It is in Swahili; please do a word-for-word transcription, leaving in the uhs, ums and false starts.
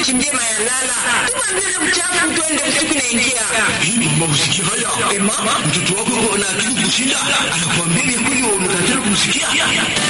tuchimbie mayalala. Tuambie mchafu twende usiku naingia. Hii mama usikia haya? Eh mama, mtoto wako ana akili kushinda, anakuambia kweli wewe unataka kumsikia?